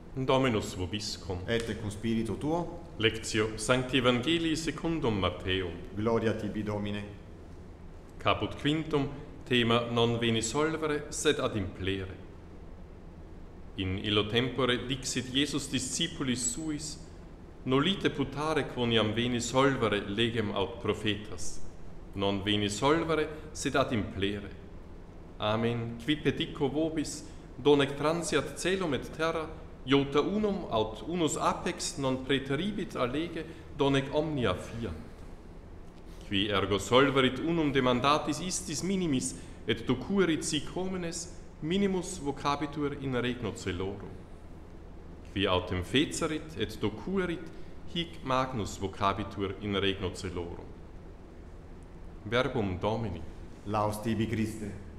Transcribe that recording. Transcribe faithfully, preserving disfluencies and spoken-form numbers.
Dominus vobiscum. Et cum spiritu tuo, Lectio Sancti Evangelii secundum Matteum. gloria tibi Domine. Caput quintum, thema non veni solvere, sed ad implere. In illo tempore dixit Iesus discipulis suis, nolite putare quoniam veni solvere legem aut prophetas, non veni solvere, sed ad implere. Amen, qui petico vobis, donec transiat celum et terra, iota unum aut unus apex non praeteribit allege, donec omnia fiant. Qui ergo solverit unum demandatis istis minimis, et docuerit sic homines, minimus vocabitur in regno celorum. Qui autem fecerit et docuerit, hic magnus vocabitur in regno celorum. Verbum Domini. Laus tibi Christe.